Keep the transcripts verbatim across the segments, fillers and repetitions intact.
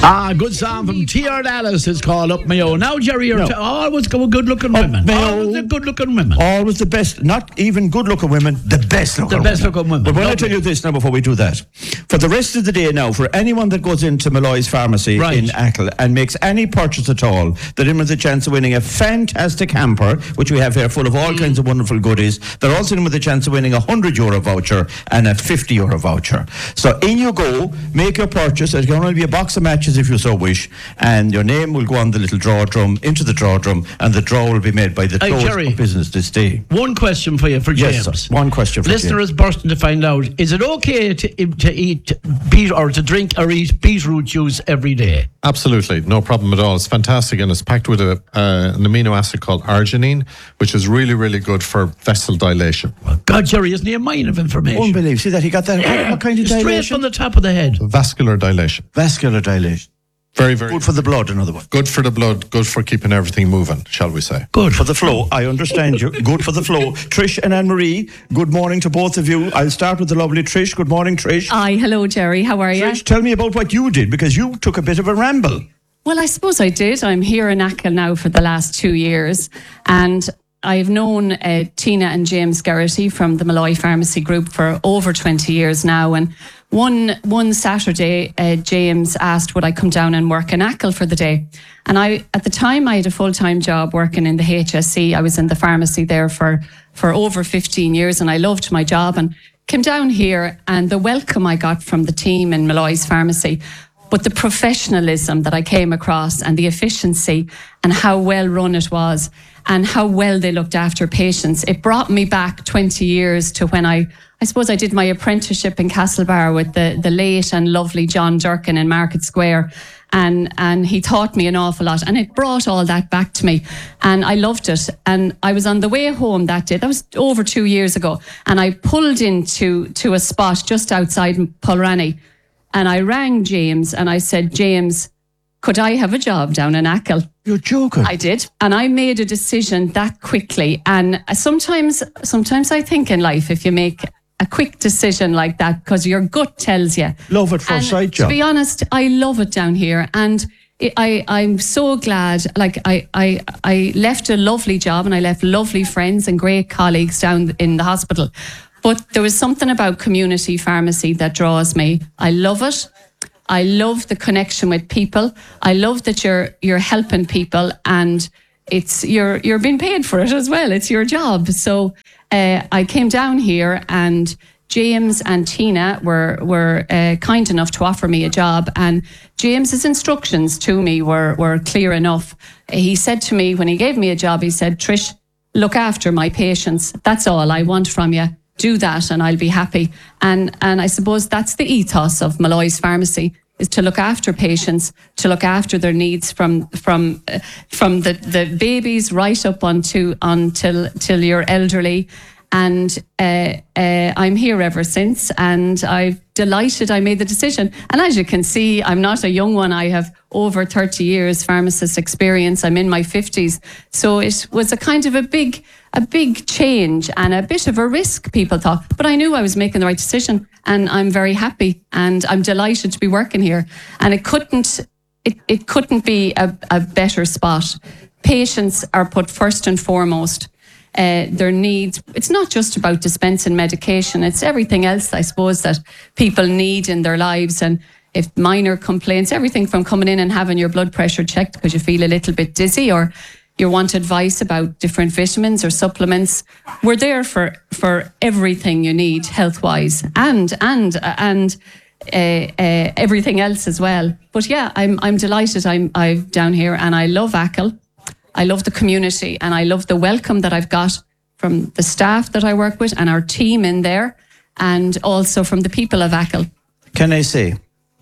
Ah, good song from T R Dallas is called Up Mayo. Now, Jerry, you're No. t- always go good-looking women. Mayo. Always the good-looking women. Always the best, not even good-looking women, the best-looking The best-looking women. But when I Lovely. tell you this now, before we do that, for the rest of the day now, for anyone that goes into Malloy's Pharmacy Right. in Achill and makes any purchase at all, they're in with a chance of winning a fantastic hamper, which we have here, full of all kinds of wonderful goodies. They're also in with a chance of winning a one hundred euro voucher and a fifty euro voucher. So in you go, make your purchase. It can only be a box of matches if you so wish, and your name will go on the little draw drum, into the draw drum, and the draw will be made by the Hey, close Jerry. of business this day. One question for you, for Yes, James. sir. One question for Listener James. is bursting to find out, is it okay to, to eat beet or to drink or eat beetroot juice every day? Absolutely, no problem at all. It's fantastic, and it's packed with a, uh, an amino acid called arginine, which is really, really good for vessel dilation. God, Jerry, isn't he a mine of information? Unbelievable. See that? He got that. What, what kind of Straight dilation? from the top of the head. Vascular dilation. Vascular dilation. Very, very Good for the blood, in other words. good for the blood, good for keeping everything moving, shall we say. Good. For the flow, I understand you. Good for the flow. Trish and Anne-Marie, good morning to both of you. I'll start with the lovely Trish. Good morning, Trish. Hi, hello, Jerry. How are you? Trish, tell me about what you did, because you took a bit of a ramble. Well, I suppose I did. I'm here in Achill now for the last two years, and I've known uh, Tina and James Geraghty from the Malloy Pharmacy Group for over twenty years now. And one one Saturday, uh, James asked would I come down and work in Achill for the day. And I, at the time, I had a full-time job working in the H S C. I was in the pharmacy there for, for over fifteen years, and I loved my job. And came down here, and the welcome I got from the team in Malloy's Pharmacy, but the professionalism that I came across and the efficiency and how well run it was and how well they looked after patients, it brought me back twenty years to when I, I suppose I did my apprenticeship in Castlebar with the, the late and lovely John Durkin in Market Square. And, and he taught me an awful lot, and it brought all that back to me, and I loved it. And I was on the way home that day, that was over two years ago, and I pulled into to a spot just outside Pulranny. And I rang James and I said, James, could I have a job down in Achill? You're joking. I did. And I made a decision that quickly. And sometimes, sometimes I think in life, if you make a quick decision like that, because your gut tells you. Love at first And sight, John. to be honest, I love it down here. And it, I, I'm so glad, like I, I, I left a lovely job and I left lovely friends and great colleagues down in the hospital. But there was something about community pharmacy that draws me. I love it. I love the connection with people. I love that you're you're helping people, and it's you're you're being paid for it as well. It's your job. So uh, I came down here, and James and Tina were were uh, kind enough to offer me a job, and James's instructions to me were were clear enough. He said to me when he gave me a job, he said, Trish, look after my patients. That's all I want from you. Do that and I'll be happy. And and I suppose that's the ethos of Malloy's Pharmacy, is to look after patients, to look after their needs from from uh, from the, the babies right up onto until till you're elderly. And uh, uh, I'm here ever since, and I'm delighted I made the decision. And as you can see, I'm not a young one. I have over thirty years pharmacist experience. I'm in my fifties. So it was a kind of a big, a big change and a bit of a risk, people thought. But I knew I was making the right decision, and I'm very happy, and I'm delighted to be working here. And it couldn't, it, it couldn't be a, a better spot. Patients are put first and foremost. Uh, their needs. It's not just about dispensing medication. It's everything else, I suppose, that people need in their lives. And if minor complaints, everything from coming in and having your blood pressure checked because you feel a little bit dizzy, or you want advice about different vitamins or supplements, we're there for for everything you need health-wise, and and and uh, uh, everything else as well. But yeah, I'm I'm delighted. I'm I'm down here, and I love Achill. I love the community, and I love the welcome that I've got from the staff that I work with and our team in there, and also from the people of Achill. Can I say,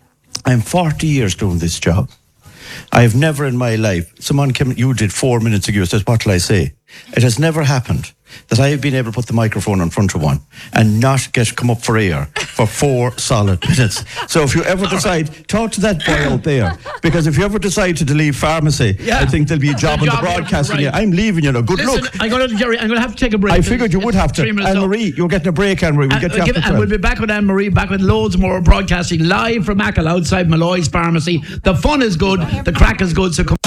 I'm forty years doing this job. I've never in my life, someone came, you did four minutes ago, says, what will I say? It has never happened that I have been able to put the microphone in front of one and not get come up for air for four solid minutes. So if you ever decide, talk to that boy out there, because if you ever decide to leave pharmacy, Yeah. I think there'll be a job in the job here, broadcasting. right. I'm leaving, you know. Good Listen, luck. I'm going to Jerry. I'm going to have to take a break. I figured you would have to. Three minutes Anne up. Marie, you're getting a break, Anne Marie. We'll And, get you uh, give- after and we'll twelve. be back with Anne Marie, back with loads more broadcasting live from Ackle outside Malloy's Pharmacy. The fun is good, the crack is good, so come